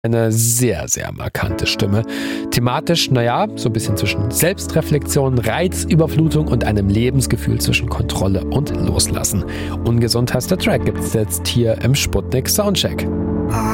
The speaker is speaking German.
Eine sehr, sehr markante Stimme. Thematisch, so ein bisschen zwischen Selbstreflexion, Reizüberflutung und einem Lebensgefühl zwischen Kontrolle und Loslassen. Ungesund heißt der Track, gibt's jetzt hier im Sputnik Soundcheck.